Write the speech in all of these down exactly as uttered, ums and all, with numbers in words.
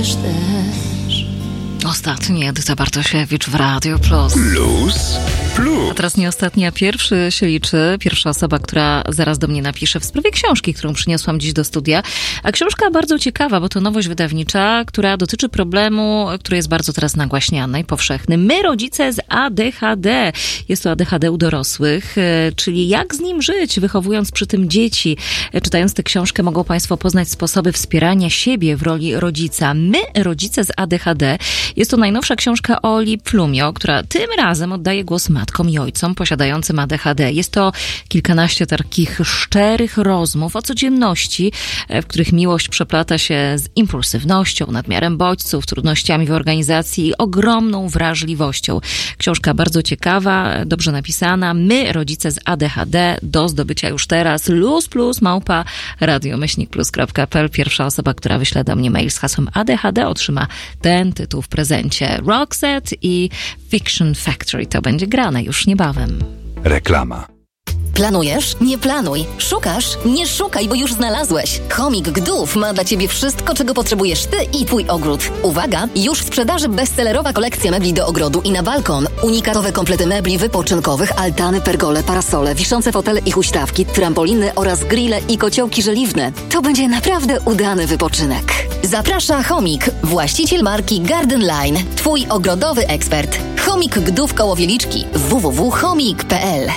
Ostatni Edyta Bartosiewicz w Radio Plus. Plus, plus. A teraz nie ostatni, a pierwszy się liczy. Pierwsza osoba, która zaraz do mnie napisze w sprawie książki, którą przyniosłam dziś do studia. A książka bardzo ciekawa, bo to nowość wydawnicza, która dotyczy problemu, który jest bardzo teraz nagłaśniany i powszechny. My, rodzice z A D H D. Jest to A D H D u dorosłych, czyli jak z nim żyć, wychowując przy tym dzieci. Czytając tę książkę mogą Państwo poznać sposoby wspierania siebie w roli rodzica. My, rodzice z A D H D. Jest to najnowsza książka Oli Plumio, która tym razem oddaje głos matkom i ojcom posiadającym A D H D. Jest to kilkanaście takich szczerych rozmów o codzienności, w których miłość przeplata się z impulsywnością, nadmiarem bodźców, trudnościami w organizacji i ogromną wrażliwością. Książka bardzo ciekawa, dobrze napisana. My, rodzice z A D H D, do zdobycia już teraz. Luz plus małpa radiomyślnik plus kropka p l. Pierwsza osoba, która wyśle do mnie mail z hasłem A D H D, otrzyma ten tytuł w prezencie. Roxette i Fiction Factory. To będzie grane już niebawem. Reklama. Planujesz? Nie planuj. Szukasz? Nie szukaj, bo już znalazłeś. Chomik Gdów ma dla Ciebie wszystko, czego potrzebujesz Ty i Twój ogród. Uwaga! Już w sprzedaży bestsellerowa kolekcja mebli do ogrodu i na balkon. Unikatowe komplety mebli wypoczynkowych, altany, pergole, parasole, wiszące fotele i huśtawki, trampoliny oraz grille i kociołki żeliwne. To będzie naprawdę udany wypoczynek. Zaprasza Chomik, właściciel marki Garden Line. Twój ogrodowy ekspert. Chomik Gdów koło Wieliczki. w w w kropka chomik kropka p l.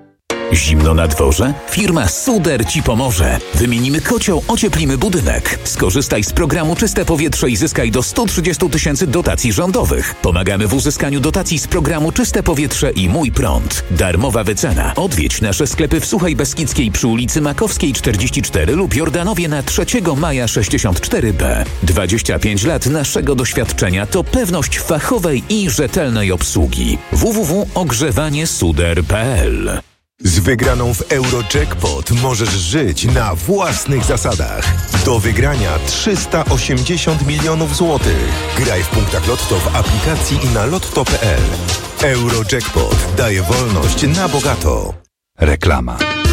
Zimno na dworze? Firma Suder Ci pomoże. Wymienimy kocioł, ocieplimy budynek. Skorzystaj z programu Czyste Powietrze i zyskaj do sto trzydzieści tysięcy dotacji rządowych. Pomagamy w uzyskaniu dotacji z programu Czyste Powietrze i Mój Prąd. Darmowa wycena. Odwiedź nasze sklepy w Suchej Beskidzkiej przy ulicy Makowskiej czterdzieści cztery lub Jordanowie na trzeciego maja sześćdziesiąt cztery b. dwadzieścia pięć lat naszego doświadczenia to pewność fachowej i rzetelnej obsługi. w w w kropka ogrzewanie suder kropka p l. Z wygraną w Eurojackpot możesz żyć na własnych zasadach. Do wygrania trzysta osiemdziesiąt milionów złotych. Graj w punktach Lotto w aplikacji i na lotto kropka p l. Eurojackpot daje wolność na bogato. Reklama.